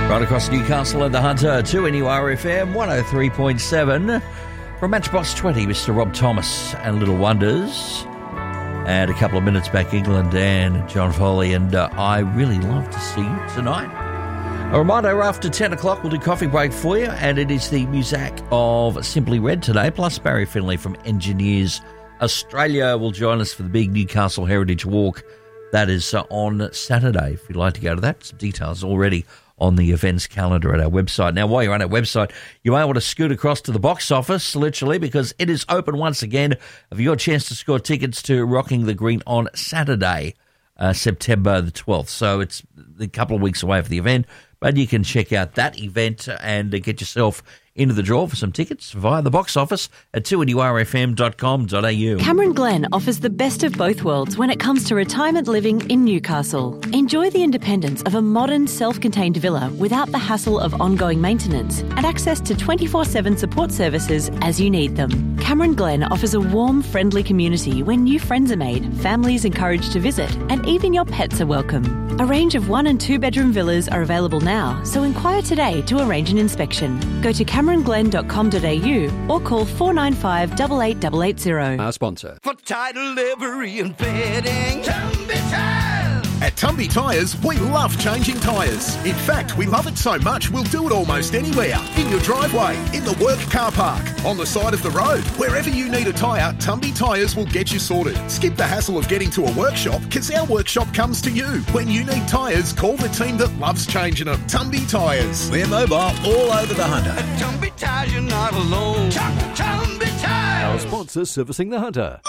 Right across Newcastle and the Hunter to NURFM 103.7. From Matchbox 20, Mr. Rob Thomas and Little Wonders. And a couple of minutes back, England and John Foley. And I really love to see you tonight. A reminder, after 10 o'clock, we'll do coffee break for you. And it is the music of Simply Red today. Plus Barry Finley from Engineers Australia will join us for the big Newcastle Heritage Walk. That is on Saturday. If you'd like to go to that, some details already on the events calendar at our website. Now, while you're on our website, you may want to scoot across to the box office, literally, because it is open once again for your chance to score tickets to Rocking the Green on Saturday, September the 12th. So it's a couple of weeks away for the event, but you can check out that event and get yourself into the draw for some tickets via the box office at 2NURFM.com.au. Cameron Glen offers the best of both worlds when it comes to retirement living in Newcastle. Enjoy the independence of a modern, self-contained villa without the hassle of ongoing maintenance and access to 24/7 support services as you need them. Cameron Glen offers a warm, friendly community where new friends are made, families encouraged to visit, and even your pets are welcome. A range of 1- and 2-bedroom villas are available now, so inquire today to arrange an inspection. Go to CameronGlen.com.au or call 495 88880. Our sponsor. For title, livery and fitting, Tumby Tires. At Tumby Tyres, we love changing tyres. In fact, we love it so much we'll do it almost anywhere. In your driveway, in the work car park, on the side of the road. Wherever you need a tyre, Tumby Tyres will get you sorted. Skip the hassle of getting to a workshop because our workshop comes to you. When you need tyres, call the team that loves changing them. Tumby Tyres. We're mobile all over the Hunter. At Tumby Tires, you're not alone. Tumby Tires. Our sponsor servicing the Hunter.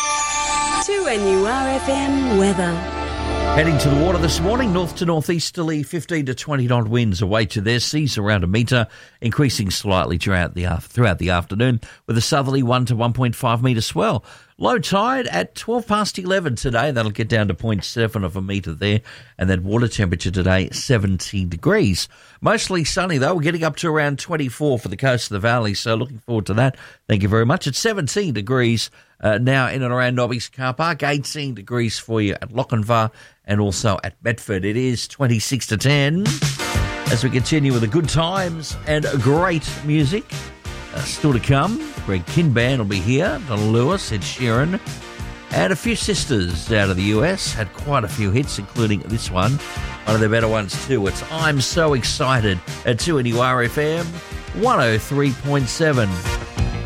2NURFM weather. Heading to the water this morning, north to northeasterly, 15 to 20 knot winds away to their seas around a metre, increasing slightly throughout the afternoon, with a southerly 1 to 1.5 metre swell. Low tide at 11 today. That'll get down to 0.7 of a metre there. And then water temperature today, 17 degrees. Mostly sunny, though. We're getting up to around 24 for the coast of the valley, so looking forward to that. Thank you very much. It's 17 degrees now in and around Nobby's car park, 18 degrees for you at Lochinvar and also at Bedford. It is 26 to 10 as we continue with the good times and great music. Still to come, Greg Kinban will be here, Donna Lewis, Ed Sheeran, and a few sisters out of the US. Had quite a few hits, including this one of their better ones too. It's I'm So Excited at 2NURFM 103.7.